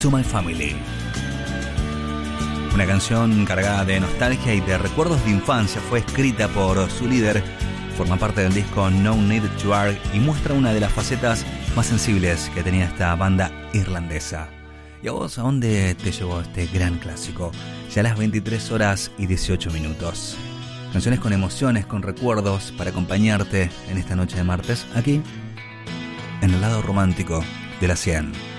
To My Family. Una canción cargada de nostalgia y de recuerdos de infancia. Fue escrita por su líder, forma parte del disco No Need to Argue y muestra una de las facetas más sensibles que tenía esta banda irlandesa. ¿Y a vos a dónde te llevó este gran clásico? Ya a las 23 horas y 18 minutos. Canciones con emociones, con recuerdos para acompañarte en esta noche de martes, aquí en el lado romántico de la 100.